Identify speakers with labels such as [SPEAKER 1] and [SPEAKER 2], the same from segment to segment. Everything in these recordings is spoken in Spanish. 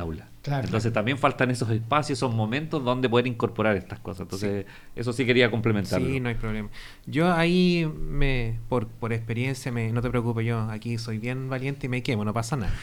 [SPEAKER 1] aula.
[SPEAKER 2] Claro.
[SPEAKER 1] Entonces también faltan esos espacios, esos momentos donde poder incorporar estas cosas. Entonces eso sí quería complementarlo.
[SPEAKER 3] Sí, no hay problema. Yo ahí, por experiencia, no te preocupes, yo aquí soy bien valiente y me quemo, no pasa nada.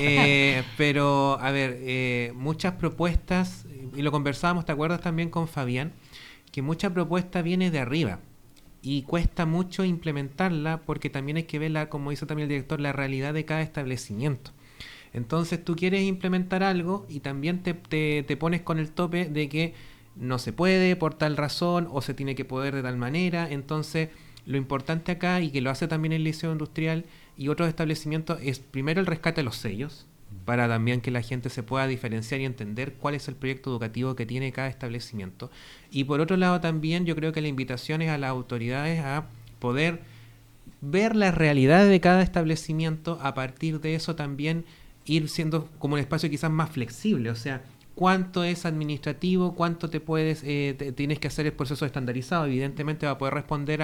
[SPEAKER 3] Pero, a ver, muchas propuestas, y lo conversábamos, ¿te acuerdas también con Fabián? Que mucha propuesta viene de arriba y cuesta mucho implementarla porque también hay que ver, como dice también el director, la realidad de cada establecimiento. Entonces tú quieres implementar algo y también te pones con el tope de que no se puede por tal razón o se tiene que poder de tal manera. Entonces lo importante acá, y que lo hace también el Liceo Industrial y otros establecimientos, es primero el rescate de los sellos, para también que la gente se pueda diferenciar y entender cuál es el proyecto educativo que tiene cada establecimiento. Y por otro lado también yo creo que la invitación es a las autoridades a poder ver la realidad de cada establecimiento, a partir de eso también ir siendo como un espacio quizás más flexible, o sea, cuánto es administrativo, cuánto tienes que hacer el proceso estandarizado, evidentemente va a poder responder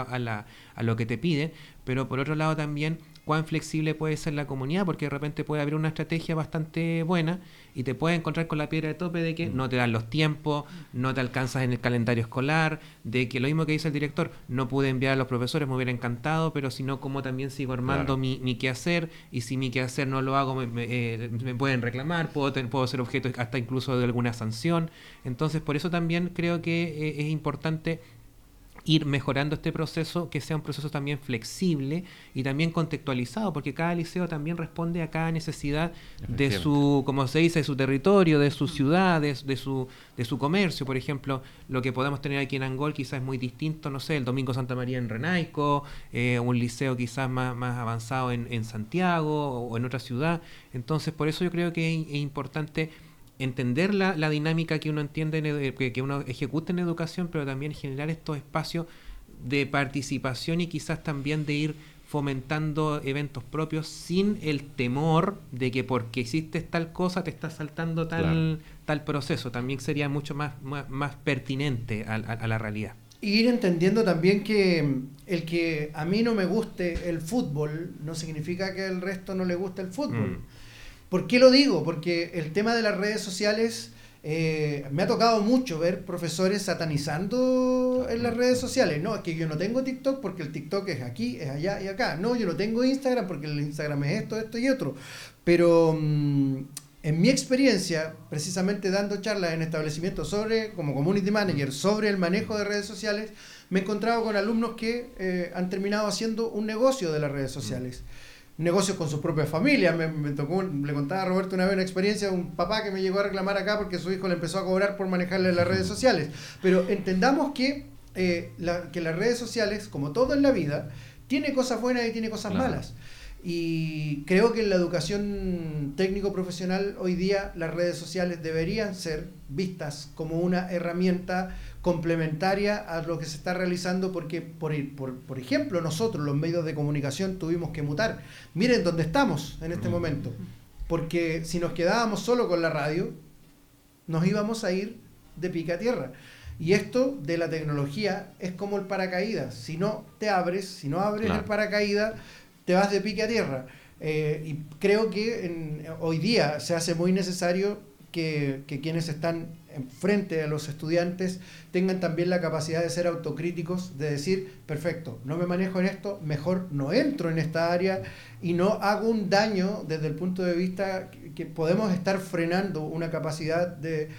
[SPEAKER 3] a lo que te piden, pero por otro lado también cuán flexible puede ser la comunidad, porque de repente puede haber una estrategia bastante buena y te puedes encontrar con la piedra de tope de que no te dan los tiempos, no te alcanzas en el calendario escolar, de que lo mismo que dice el director, no pude enviar a los profesores, me hubiera encantado, pero si no, ¿cómo también sigo armando mi quehacer? Y si mi quehacer no lo hago, me pueden reclamar, puedo ser objeto hasta incluso de alguna sanción. Entonces, por eso también creo que es importante ir mejorando este proceso, que sea un proceso también flexible y también contextualizado, porque cada liceo también responde a cada necesidad de su, como se dice, de su territorio, de su ciudad, de su comercio. Por ejemplo, lo que podemos tener aquí en Angol quizás es muy distinto, no sé, el Domingo Santa María en Renaico, un liceo quizás más avanzado en Santiago o en otra ciudad. Entonces, por eso yo creo que es importante entender la dinámica que uno entiende, que uno ejecuta en educación, pero también generar estos espacios de participación y quizás también de ir fomentando eventos propios sin el temor de que porque hiciste tal cosa te estás saltando tal proceso. También sería mucho más pertinente a la realidad.
[SPEAKER 2] Y ir entendiendo también que el que a mí no me guste el fútbol no significa que al resto no le guste el fútbol. ¿Por qué lo digo? Porque el tema de las redes sociales, me ha tocado mucho ver profesores satanizando en las redes sociales. No, es que yo no tengo TikTok porque el TikTok es aquí, es allá y acá. No, yo no tengo Instagram porque el Instagram es esto y otro. Pero en mi experiencia, precisamente dando charlas en establecimientos como community manager, sobre el manejo de redes sociales, me he encontrado con alumnos que han terminado haciendo un negocio de las redes sociales. Negocios con sus propias familias. Me tocó, le contaba a Roberto una vez una experiencia de un papá que me llegó a reclamar acá porque su hijo le empezó a cobrar por manejarle las redes sociales. Pero entendamos que las redes sociales, como todo en la vida, tiene cosas buenas y tiene cosas malas. Y creo que en la educación técnico-profesional hoy día las redes sociales deberían ser vistas como una herramienta complementaria a lo que se está realizando, porque por ejemplo nosotros los medios de comunicación tuvimos que mutar. Miren dónde estamos en este momento, porque si nos quedábamos solo con la radio nos íbamos a ir de pique a tierra. Y esto de la tecnología es como el paracaídas, si no abres el paracaídas te vas de pique a tierra. Y creo que hoy día se hace muy necesario que quienes están frente a los estudiantes tengan también la capacidad de ser autocríticos, de decir, perfecto, no me manejo en esto, mejor no entro en esta área y no hago un daño desde el punto de vista que podemos estar frenando una capacidad de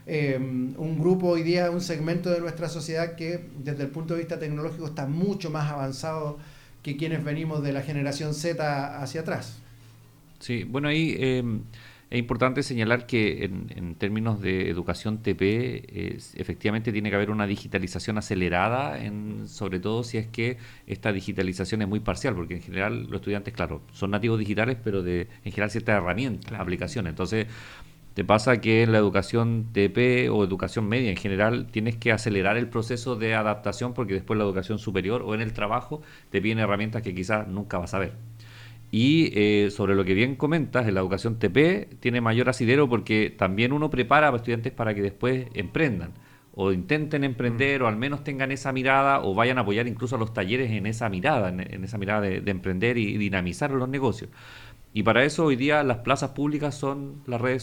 [SPEAKER 2] un grupo hoy día, un segmento de nuestra sociedad que desde el punto de vista tecnológico está mucho más avanzado que quienes venimos de la generación Z hacia atrás.
[SPEAKER 1] Sí, bueno, ahí es importante señalar que en términos de educación TP, efectivamente tiene que haber una digitalización acelerada, sobre todo si es que esta digitalización es muy parcial, porque en general los estudiantes, claro, son nativos digitales, pero en general ciertas herramientas, aplicaciones. Entonces, te pasa que en la educación TP o educación media en general tienes que acelerar el proceso de adaptación, porque después la educación superior o en el trabajo te piden herramientas que quizás nunca vas a ver. Y sobre lo que bien comentas, en la educación TP tiene mayor asidero porque también uno prepara a estudiantes para que después emprendan o intenten emprender o al menos tengan esa mirada o vayan a apoyar incluso a los talleres en esa mirada, en esa mirada de emprender y dinamizar los negocios. Y para eso hoy día las plazas públicas son las redes